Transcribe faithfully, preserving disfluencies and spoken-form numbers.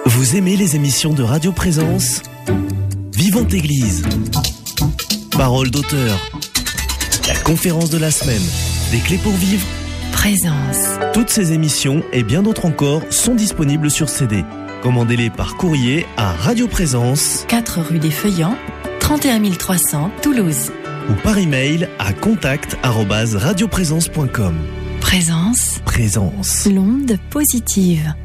Vous aimez les émissions de Radio Présence ? Vivante Église, Parole d'auteur, la conférence de la semaine, des clés pour vivre, Présence. Toutes ces émissions et bien d'autres encore sont disponibles sur C D. Commandez-les par courrier à Radio Présence, quatre rue des Feuillants, trente et un mille trois cents, Toulouse. Ou par email à contact arobase radioprésence point com. Présence. Présence. L'onde positive.